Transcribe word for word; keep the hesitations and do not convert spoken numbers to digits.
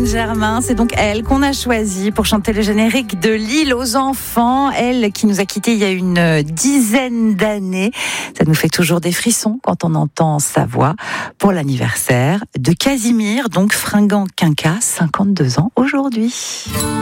Germain, c'est donc elle qu'on a choisie pour chanter le générique de L'île aux enfants. Elle qui nous a quittés il y a une dizaine d'années. Ça nous fait toujours des frissons quand on entend sa voix pour l'anniversaire de Casimir, donc fringant quinca, cinquante-deux ans aujourd'hui.